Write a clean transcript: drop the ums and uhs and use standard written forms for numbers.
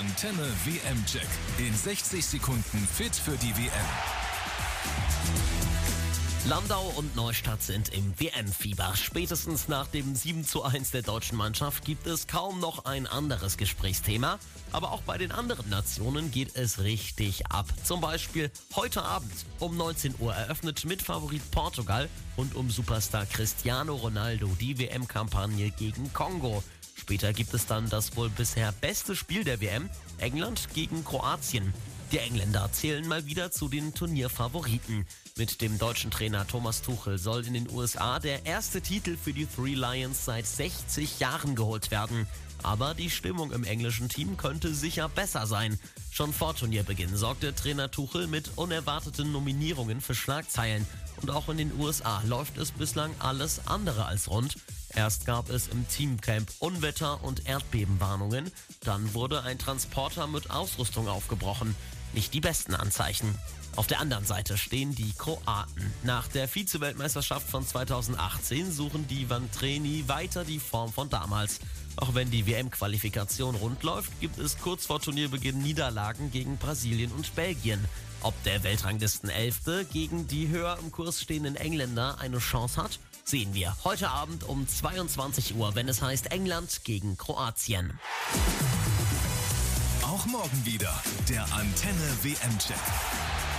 Antenne WM-Check. In 60 Sekunden fit für die WM. Landau und Neustadt sind im WM-Fieber. Spätestens nach dem 7:1 der deutschen Mannschaft gibt es kaum noch ein anderes Gesprächsthema. Aber auch bei den anderen Nationen geht es richtig ab. Zum Beispiel heute Abend um 19 Uhr eröffnet Mitfavorit Portugal und um Superstar Cristiano Ronaldo die WM-Kampagne gegen Kongo. Später gibt es dann das wohl bisher beste Spiel der WM, England gegen Kroatien. Die Engländer zählen mal wieder zu den Turnierfavoriten. Mit dem deutschen Trainer Thomas Tuchel soll in den USA der erste Titel für die Three Lions seit 60 Jahren geholt werden. Aber die Stimmung im englischen Team könnte sicher besser sein. Schon vor Turnierbeginn sorgte Trainer Tuchel mit unerwarteten Nominierungen für Schlagzeilen. Und auch in den USA läuft es bislang alles andere als rund. Erst gab es im Teamcamp Unwetter- und Erdbebenwarnungen. Dann wurde ein Transporter mit Ausrüstung aufgebrochen. Nicht die besten Anzeichen. Auf der anderen Seite stehen die Kroaten. Nach der Vize-Weltmeisterschaft von 2018 suchen die Vantreni weiter die Form von damals. Auch wenn die WM-Qualifikation rund läuft, gibt es kurz vor Turnierbeginn Niederlagen gegen Brasilien und Belgien. Ob der Weltranglisten-11. gegen die höher im Kurs stehenden Engländer eine Chance hat, sehen wir heute Abend um 22 Uhr, wenn es heißt England gegen Kroatien. Auch morgen wieder der Antenne WM-Check.